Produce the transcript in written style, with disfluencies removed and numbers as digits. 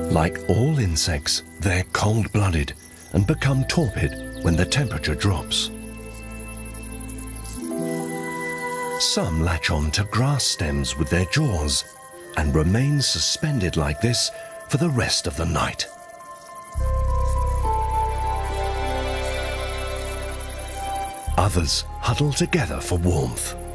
Like all insects, they're cold-blooded and become torpid when the temperature drops. Some latch on to grass stems with their jaws and remain suspended like this for the rest of the night. Others huddle together for warmth.